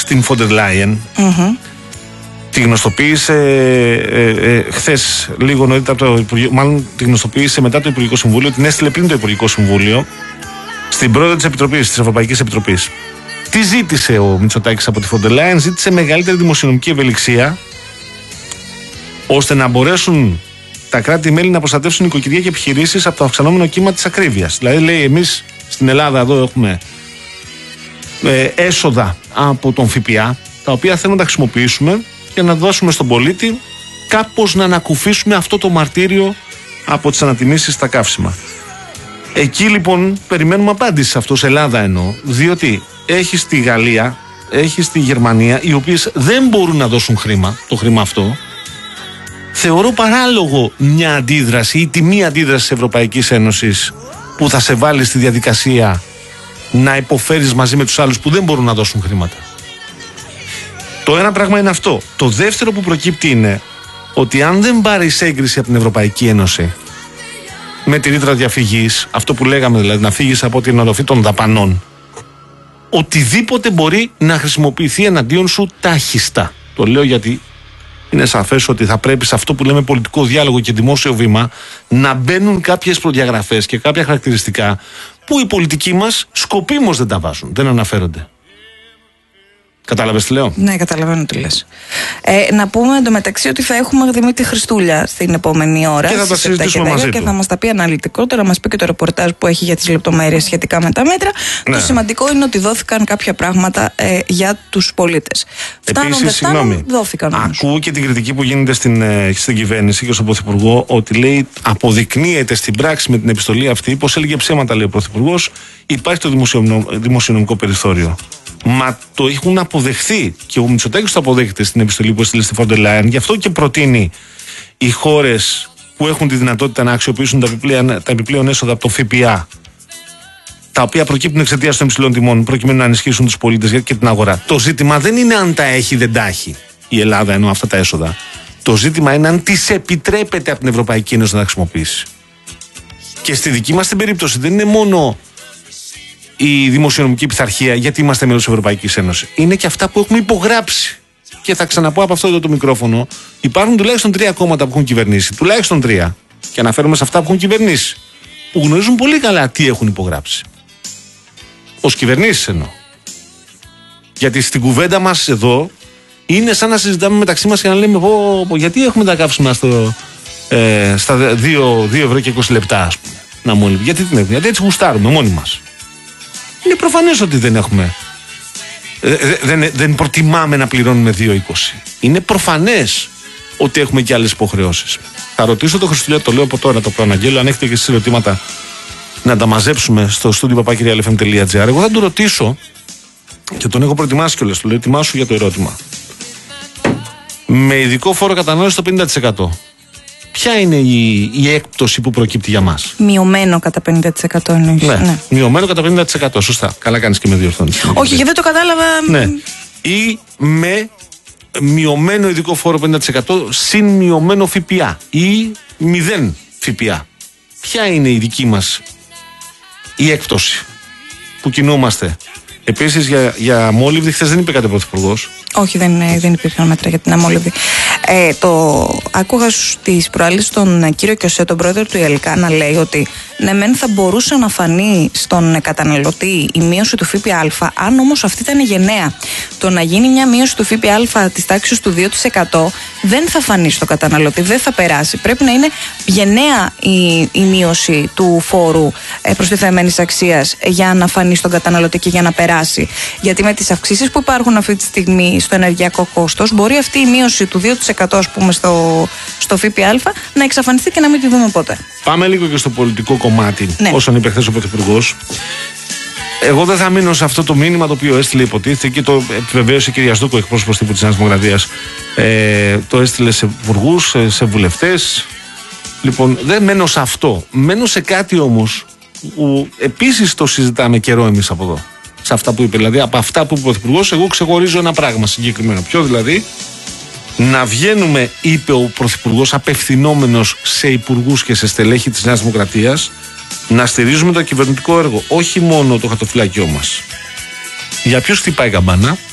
την Φόντερ Λάιεν. Τη γνωστοποίησε χθες, λίγο νωρίτερα από το Υπουργείο, μάλλον τη γνωστοποίησε μετά το Υπουργικό Συμβούλιο, την έστειλε πριν το Υπουργικό Συμβούλιο στην πρόεδρο της Επιτροπής, της Ευρωπαϊκής Επιτροπής. Τι ζήτησε ο Μητσοτάκης από τη Φόντερ Λάιεν? Ζήτησε μεγαλύτερη δημοσιονομική ευελιξία, ώστε να μπορέσουν τα κράτη-μέλη να προστατεύσουν νοικοκυριά και επιχειρήσεις από το αυξανόμενο κύμα της ακρίβειας. Δηλαδή, λέει, εμείς στην Ελλάδα εδώ έχουμε έσοδα από τον ΦΠΑ, τα οποία θέλουμε να τα χρησιμοποιήσουμε και να δώσουμε στον πολίτη κάπως να ανακουφίσουμε αυτό το μαρτύριο από τις ανατιμήσεις στα καύσιμα. Εκεί λοιπόν περιμένουμε απάντηση σε αυτό, σε Ελλάδα εννοώ, διότι έχει στη Γαλλία, έχει στη Γερμανία, οι οποίες δεν μπορούν να δώσουν χρήμα, το χρήμα αυτό. Θεωρώ παράλογο μια αντίδραση ή τη μία αντίδραση της Ευρωπαϊκής Ένωσης που θα σε βάλει στη διαδικασία να υποφέρεις μαζί με τους άλλους που δεν μπορούν να δώσουν χρήματα. Το ένα πράγμα είναι αυτό. Το δεύτερο που προκύπτει είναι ότι αν δεν πάρεις έγκριση από την Ευρωπαϊκή Ένωση με τη ρήτρα διαφυγής, αυτό που λέγαμε δηλαδή, να φύγεις από την οροφή των δαπανών, οτιδήποτε μπορεί να χρησιμοποιηθεί εναντίον σου τάχιστα. Το λέω γιατί είναι σαφές ότι θα πρέπει σε αυτό που λέμε πολιτικό διάλογο και δημόσιο βήμα να μπαίνουν κάποιες προδιαγραφές και κάποια χαρακτηριστικά που οι πολιτικοί μας σκοπίμως δεν τα βάζουν, δεν αναφέρονται. Κατάλαβες τι λέω? Ναι, καταλαβαίνω τι λες. Να πούμε εντωμεταξύ ότι θα έχουμε Δημήτρη Χριστούλια στην επόμενη ώρα. Και θα τα συζητήσουμε μαζί και του. θα μας τα πει αναλυτικότερα, μας πει και το ρεπορτάζ που έχει για τις λεπτομέρειες σχετικά με τα μέτρα. Ναι. Το σημαντικό είναι ότι δόθηκαν κάποια πράγματα για τους πολίτες. Επίσης, συγγνώμη, δόθηκαν όμως. ακούω και την κριτική που γίνεται στην κυβέρνηση και στον Πρωθυπουργό, ότι λέει αποδεικνύεται στην πράξη με την επιστολή αυτή, πως έλεγε ψέματα, λέει ο Πρωθυπουργός, υπάρχει το δημοσιονομικό περιθώριο. Μα το έχουν αποδεχθεί και ο Μητσοτάκης το αποδέχεται στην επιστολή που έστειλε στη Φόντερ Λάιεν. Γι' αυτό και προτείνει οι χώρες που έχουν τη δυνατότητα να αξιοποιήσουν τα επιπλέον έσοδα από το ΦΠΑ, τα οποία προκύπτουν εξαιτίας των υψηλών τιμών, προκειμένου να ενισχύσουν τους πολίτες και την αγορά. Το ζήτημα δεν είναι αν τα έχει ή δεν τα έχει η Ελλάδα, ενώ αυτά τα έσοδα. Το ζήτημα είναι αν τις επιτρέπεται από την Ευρωπαϊκή Ένωση να τα χρησιμοποιήσει. Και στη δική μας την περίπτωση δεν είναι μόνο η δημοσιονομική πειθαρχία, γιατί είμαστε μέλος της Ευρωπαϊκής Ένωσης. Είναι και αυτά που έχουμε υπογράψει. Και θα ξαναπώ από αυτό εδώ το μικρόφωνο, υπάρχουν τουλάχιστον 3 κόμματα που έχουν κυβερνήσει. Τουλάχιστον 3. Και αναφέρομαι σε αυτά που έχουν κυβερνήσει. Που γνωρίζουν πολύ καλά τι έχουν υπογράψει. Ως κυβερνήσεις εννοώ. Γιατί στην κουβέντα μας εδώ είναι σαν να συζητάμε μεταξύ μας και να λέμε γιατί έχουμε τα καύσιμα στα 2 ευρώ και 20 λεπτά, ας πούμε. Να μου έλεγε. Γιατί έτσι γουστάρουμε μόνοι μας. Είναι προφανές ότι δεν έχουμε. Δεν προτιμάμε να πληρώνουμε 2,20. Είναι προφανές ότι έχουμε και άλλες υποχρεώσεις. Θα ρωτήσω τον Χριστουλιά, το λέω από τώρα, το προαναγγέλω. Αν έχετε και εσείς ερωτήματα, να τα μαζέψουμε στο studio@realfm.gr. Εγώ θα του ρωτήσω και τον έχω προετοιμάσει κιόλας. Του λέω: ετοιμάσου για το ερώτημα. Με ειδικό φόρο κατανάλωσης στο 50%. Ποια είναι η έκπτωση που προκύπτει για μας? Μειωμένο κατά 50% εννοείς. Ναι. Μειωμένο κατά 50%. Σωστά. Καλά κάνεις και με διορθώνεις. Όχι, γιατί δεν το κατάλαβα. Ναι. Ή με μειωμένο ειδικό φόρο 50% συν μειωμένο ΦΠΑ. Ή 0 ΦΠΑ. Ποια είναι η δική μας η έκπτωση που κινούμαστε? Επίσης για αμόλυβδη, χθες δεν είπε κάτι ο Πρωθυπουργός. Όχι, δεν υπήρχαν μέτρα για την αμόλυβδη. Άκουγα τις προάλλες τον κύριο Κιωσέ, τον πρόεδρο του ΙΕΛΚΑ, να λέει ότι ναι, μεν θα μπορούσε να φανεί στον καταναλωτή η μείωση του ΦΠΑ, αν όμως αυτή ήταν γενναία. Το να γίνει μια μείωση του ΦΠΑ της τάξης του 2% δεν θα φανεί στον καταναλωτή, δεν θα περάσει. Πρέπει να είναι γενναία η μείωση του φόρου προστιθέμενης αξίας για να φανεί στον καταναλωτή και για να περάσει. Γιατί με τις αυξήσεις που υπάρχουν αυτή τη στιγμή στο ενεργειακό κόστος, μπορεί αυτή η μείωση του 2% ας πούμε στο ΦΠΑ να εξαφανιστεί και να μην τη δούμε ποτέ. Πάμε λίγο και στο πολιτικό κομμάτι, ναι. Όσον είπε χθες ο Πρωθυπουργός. Εγώ δεν θα μείνω σε αυτό το μήνυμα το οποίο έστειλε, υποτίθεται, και το επιβεβαίωσε η κυρία Στούκο, εκπρόσωπος τύπου της Νέας Δημοκρατίας. Το έστειλε σε υπουργούς, σε βουλευτές. Λοιπόν, δεν μένω σε αυτό. Μένω σε κάτι όμως που επίσης το συζητάμε καιρό εμείς από εδώ. Σε αυτά που είπε. Δηλαδή, από αυτά που είπε ο Πρωθυπουργός, εγώ ξεχωρίζω ένα πράγμα συγκεκριμένο. Ποιο δηλαδή? Να βγαίνουμε, είπε ο Πρωθυπουργός, απευθυνόμενος σε υπουργούς και σε στελέχη της Νέας Δημοκρατίας, να στηρίζουμε το κυβερνητικό έργο. Όχι μόνο το χαρτοφυλάκιό μας. Για ποιους χτυπάει η καμπάνα?